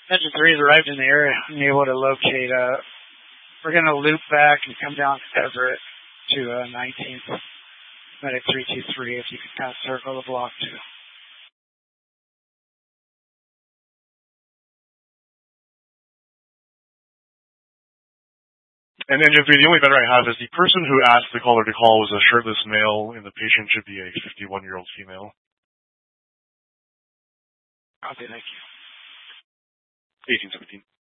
Engine 3 has arrived in the area and able to locate. We're going to loop back and come down Everett to 19th. Medic 323, if you could kind of circle the block too. And Engine 3, the only better I have is the person who asked the caller to call was a shirtless male, and the patient should be a 51-year-old female. Okay, thank you. 1817.